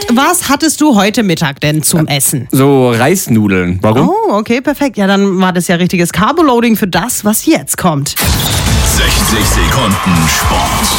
was hattest du heute Mittag denn zum Essen? So Reisnudeln. Warum? Oh, okay, perfekt. Ja, dann war das ja richtiges Carboloading für das, was jetzt kommt. 60 Sekunden Sport.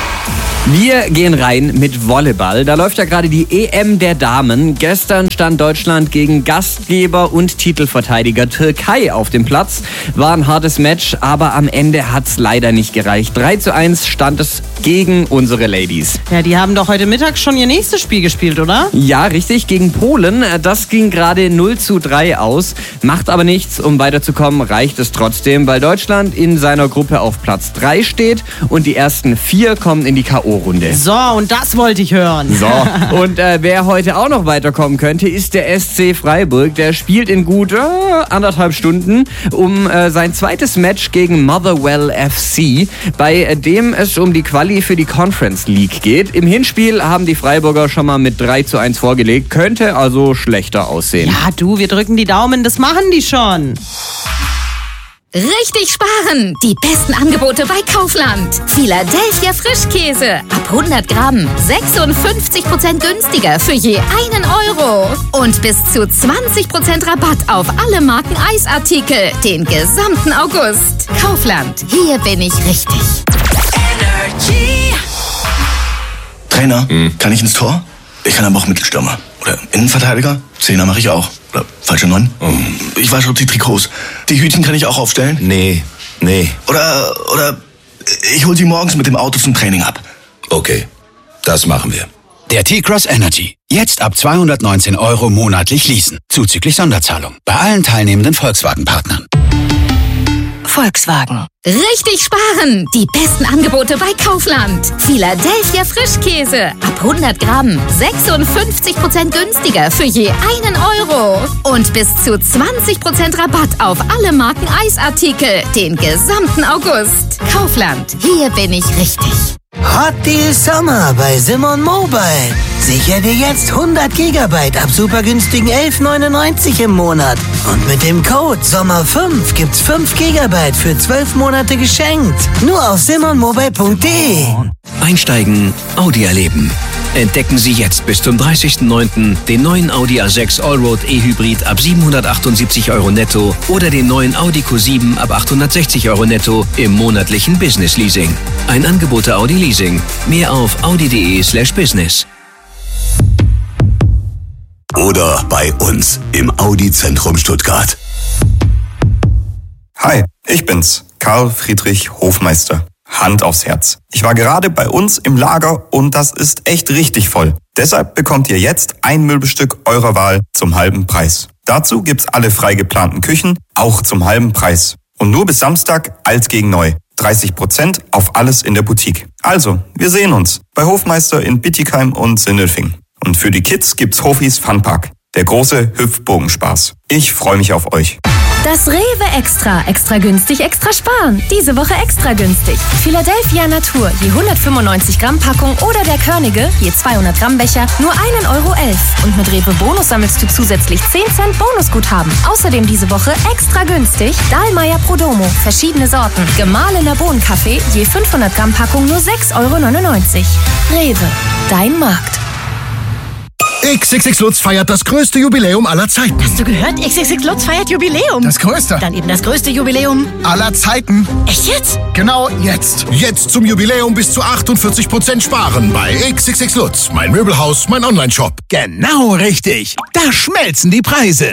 Wir gehen rein mit Volleyball. Da läuft ja gerade die EM der Damen. Gestern stand Deutschland gegen Gastgeber und Titelverteidiger Türkei auf dem Platz. War ein hartes Match, aber am Ende hat's leider nicht gereicht. 3:1 stand es gegen unsere Ladies. Ja, die haben doch heute Mittag schon ihr nächstes Spiel gespielt, oder? Ja, richtig, gegen Polen. Das ging gerade 0:3 aus. Macht aber nichts, um weiterzukommen, reicht es trotzdem, weil Deutschland in seiner Gruppe auf Platz 3 steht und die ersten 4 kommen in die K.O.-Runde. So, und das wollte ich hören. So, und wer heute auch noch weiterkommen könnte, ist der SC Freiburg. Der spielt in gut 1,5 Stunden um sein zweites Match gegen Motherwell FC, bei dem es um die Quali für die Conference League geht. Im Hinspiel haben die Freiburger schon mal mit 3:1 vorgelegt, könnte also schlechter aussehen. Ja, du, wir drücken die Daumen, das machen die schon. Richtig sparen! Die besten Angebote bei Kaufland. Philadelphia Frischkäse. Ab 100 Gramm 56% günstiger für je 1 Euro. Und bis zu 20% Rabatt auf alle Marken Eisartikel den gesamten August. Kaufland. Hier bin ich richtig. Energy. Trainer, kann ich ins Tor? Ich kann aber auch Mittelstürmer. Oder Innenverteidiger? Zehner mache ich auch. Oder falsche 9? Ich wasche die Trikots. Die Hütchen kann ich auch aufstellen? Nee. Oder ich hol sie morgens mit dem Auto zum Training ab. Okay, das machen wir. Der T-Cross Energy. Jetzt ab 219 € monatlich leasen. Zuzüglich Sonderzahlung. Bei allen teilnehmenden Volkswagen-Partnern. Volkswagen. Richtig sparen! Die besten Angebote bei Kaufland. Philadelphia Frischkäse. Ab 100 Gramm 56% günstiger für je 1 Euro. Und bis zu 20% Rabatt auf alle Marken Eisartikel den gesamten August. Kaufland. Hier bin ich richtig. Hot Deal Sommer bei Simon Mobile. Sicher dir jetzt 100 GB ab super günstigen 11,99 im Monat. Und mit dem Code SOMMER5 gibt's 5 GB für 12 Monate geschenkt. Nur auf simonmobile.de. Einsteigen, Audi erleben. Entdecken Sie jetzt bis zum 30.09. den neuen Audi A6 Allroad E-Hybrid ab 778 € netto oder den neuen Audi Q7 ab 860 € netto im monatlichen Business Leasing. Ein Angebot der Audi Leasing. Mehr auf audi.de/business. Oder bei uns im Audi-Zentrum Stuttgart. Hi, ich bin's, Karl Friedrich Hofmeister. Hand aufs Herz. Ich war gerade bei uns im Lager und das ist echt richtig voll. Deshalb bekommt ihr jetzt ein Möbelstück eurer Wahl zum halben Preis. Dazu gibt's alle frei geplanten Küchen, auch zum halben Preis. Und nur bis Samstag alt gegen neu. 30% auf alles in der Boutique. Also, wir sehen uns bei Hofmeister in Bietigheim und Sindelfingen. Und für die Kids gibt's Hofis Funpark. Der große Hüpfbogenspaß. Ich freue mich auf euch. Das Rewe Extra. Extra günstig, extra sparen. Diese Woche extra günstig. Philadelphia Natur, je 195 Gramm Packung oder der Körnige, je 200 Gramm Becher, nur 1,11 €. Und mit Rewe Bonus sammelst du zusätzlich 10 Cent Bonusguthaben. Außerdem diese Woche extra günstig Dahlmeier Prodomo, verschiedene Sorten. Gemahlener Bohnenkaffee, je 500 Gramm Packung, nur 6,99 €. Rewe, dein Markt. XXX Lutz feiert das größte Jubiläum aller Zeiten. Hast du gehört? XXX Lutz feiert Jubiläum. Das größte. Dann eben das größte Jubiläum aller Zeiten. Echt jetzt? Genau jetzt. Jetzt zum Jubiläum bis zu 48% sparen bei XXX Lutz. Mein Möbelhaus, mein Onlineshop. Genau richtig. Da schmelzen die Preise.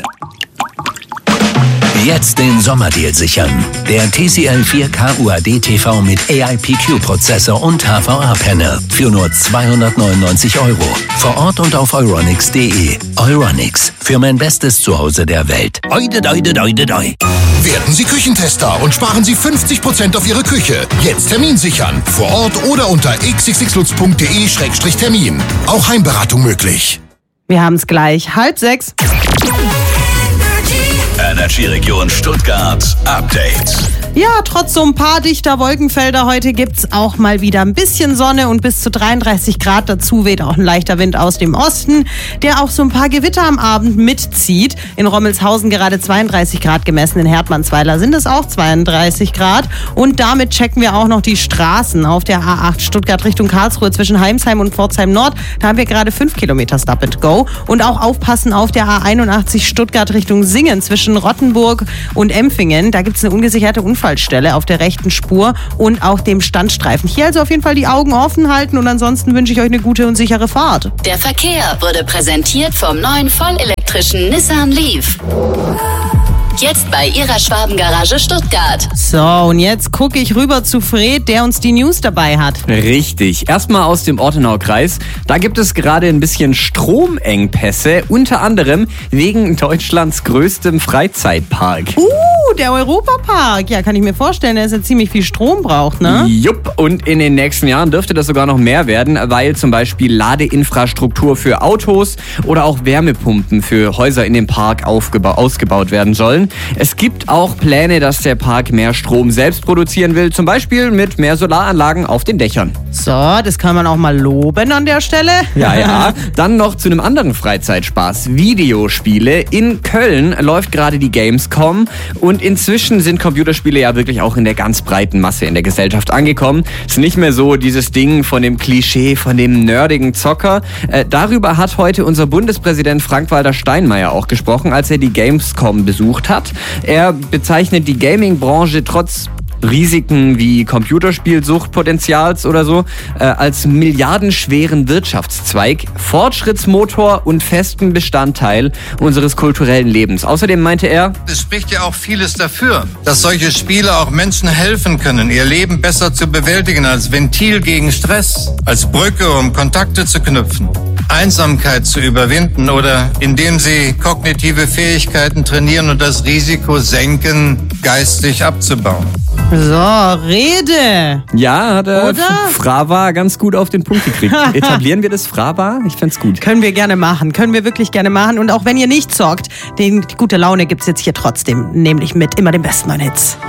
Jetzt den Sommerdeal sichern. Der TCL 4K UHD TV mit AIPQ-Prozessor und HVA-Panel für nur 299 €. Vor Ort und auf euronics.de. Euronics, für mein bestes Zuhause der Welt. Oide, doide, doide, doi. Werden Sie Küchentester und sparen Sie 50% auf Ihre Küche. Jetzt Termin sichern. Vor Ort oder unter xxxlutz.de/termin. Auch Heimberatung möglich. Wir haben's gleich. 5:30. Energy Region Stuttgart Update. Ja, trotz so ein paar dichter Wolkenfelder heute gibt's auch mal wieder ein bisschen Sonne und bis zu 33 Grad. Dazu weht auch ein leichter Wind aus dem Osten, der auch so ein paar Gewitter am Abend mitzieht. In Rommelshausen gerade 32 Grad gemessen, in Hertmannsweiler sind es auch 32 Grad. Und damit checken wir auch noch die Straßen auf der A8 Stuttgart Richtung Karlsruhe zwischen Heimsheim und Pforzheim Nord. Da haben wir gerade 5 Kilometer Stop and Go. Und auch aufpassen auf der A81 Stuttgart Richtung Singen zwischen Rottenburg und Empfingen. Da gibt's eine ungesicherte Unfallstelle auf der rechten Spur und auch dem Standstreifen. Hier also auf jeden Fall die Augen offen halten und ansonsten wünsche ich euch eine gute und sichere Fahrt. Der Verkehr wurde präsentiert vom neuen vollelektrischen Nissan Leaf. Jetzt bei Ihrer Schwabengarage Stuttgart. So, und jetzt gucke ich rüber zu Fred, der uns die News dabei hat. Richtig. Erstmal aus dem Ortenaukreis. Da gibt es gerade ein bisschen Stromengpässe, unter anderem wegen Deutschlands größtem Freizeitpark. Der Europapark. Ja, kann ich mir vorstellen, dass er ziemlich viel Strom braucht, ne? Jupp, und in den nächsten Jahren dürfte das sogar noch mehr werden, weil zum Beispiel Ladeinfrastruktur für Autos oder auch Wärmepumpen für Häuser in dem Park ausgebaut werden sollen. Es gibt auch Pläne, dass der Park mehr Strom selbst produzieren will, zum Beispiel mit mehr Solaranlagen auf den Dächern. So, das kann man auch mal loben an der Stelle. Ja. Dann noch zu einem anderen Freizeitspaß. Videospiele. In Köln läuft gerade die Gamescom und inzwischen sind Computerspiele ja wirklich auch in der ganz breiten Masse in der Gesellschaft angekommen. Es ist nicht mehr so dieses Ding von dem Klischee, von dem nerdigen Zocker. Darüber hat heute unser Bundespräsident Frank-Walter Steinmeier auch gesprochen, als er die Gamescom besucht hat. Er bezeichnet die Gaming-Branche trotz Risiken wie Computerspielsuchtpotenzials oder so als milliardenschweren Wirtschaftszweig, Fortschrittsmotor und festen Bestandteil unseres kulturellen Lebens. Außerdem meinte er, es spricht ja auch vieles dafür, dass solche Spiele auch Menschen helfen können, ihr Leben besser zu bewältigen, als Ventil gegen Stress, als Brücke, um Kontakte zu knüpfen, Einsamkeit zu überwinden oder indem sie kognitive Fähigkeiten trainieren und das Risiko senken, geistig abzubauen. So, Rede. Ja, hat er Frava ganz gut auf den Punkt gekriegt. Etablieren wir das Frava? Ich find's gut. Können wir gerne machen. Können wir wirklich gerne machen. Und auch wenn ihr nicht zockt, die gute Laune gibt's jetzt hier trotzdem. Nämlich mit immer den besten neuen Hits.